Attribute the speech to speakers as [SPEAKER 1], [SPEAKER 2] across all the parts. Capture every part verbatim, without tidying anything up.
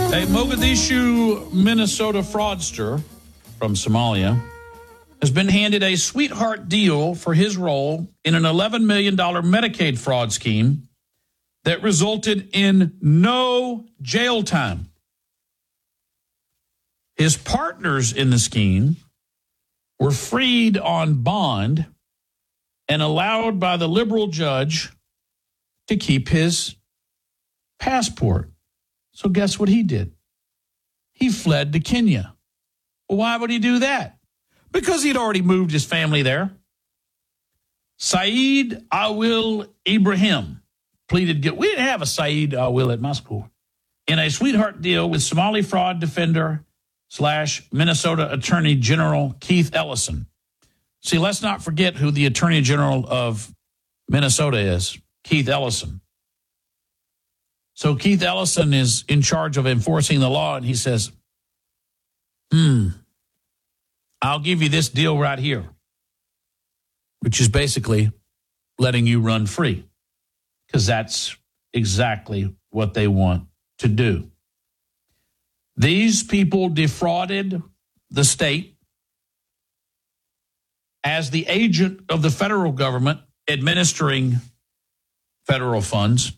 [SPEAKER 1] A Mogadishu, Minnesota fraudster from Somalia has been handed a sweetheart deal for his role in an eleven million dollars Medicaid fraud scheme that resulted in no jail time. His partners in the scheme were freed on bond and allowed by the liberal judge to keep his passport. So guess what he did? He fled to Kenya. Well, why would he do that? Because he'd already moved his family there. Saeed Awil Ibrahim pleaded guilty. We didn't have a Saeed Awil at my school. In a sweetheart deal with Somali fraud defender slash Minnesota Attorney General Keith Ellison. See, let's not forget who the Attorney General of Minnesota is, Keith Ellison. So Keith Ellison is in charge of enforcing the law, and he says, hmm, I'll give you this deal right here, which is basically letting you run free, because that's exactly what they want to do. These people defrauded the state as the agent of the federal government administering federal funds.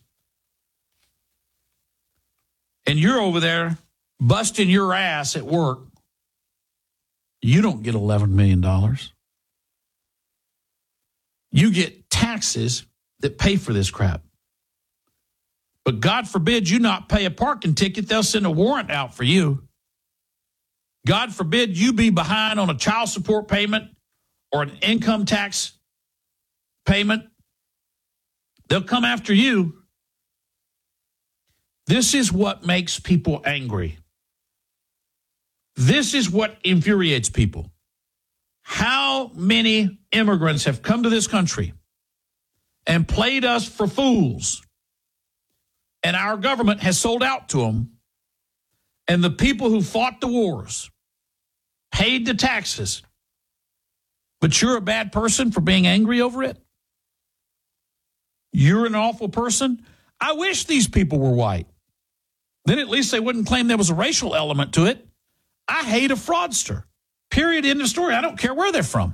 [SPEAKER 1] And you're over there busting your ass at work. You don't get eleven million dollars. You get taxes that pay for this crap. But God forbid you not pay a parking ticket, they'll send a warrant out for you. God forbid you be behind on a child support payment or an income tax payment. They'll come after you. This is what makes people angry. This is what infuriates people. How many immigrants have come to this country and played us for fools, and our government has sold out to them, and the people who fought the wars paid the taxes, but you're a bad person for being angry over it? You're an awful person? I wish these people were white. Then at least they wouldn't claim there was a racial element to it. I hate a fraudster. Period. End of story. I don't care where they're from.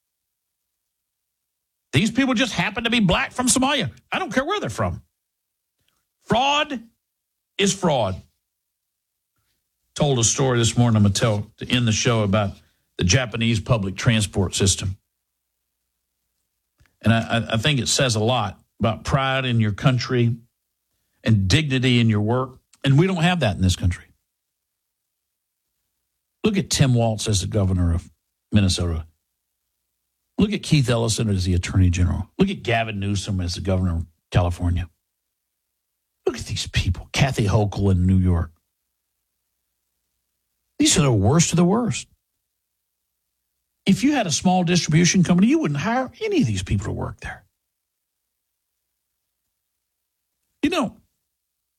[SPEAKER 1] These people just happen to be black from Somalia. I don't care where they're from. Fraud is fraud. Told a story this morning I'm going to tell to end the show about the Japanese public transport system. And I, I think it says a lot about pride in your country and dignity in your work. And we don't have that in this country. Look at Tim Walz as the governor of Minnesota. Look at Keith Ellison as the attorney general. Look at Gavin Newsom as the governor of California. Look at these people. Kathy Hochul in New York. These are the worst of the worst. If you had a small distribution company, you wouldn't hire any of these people to work there. You know,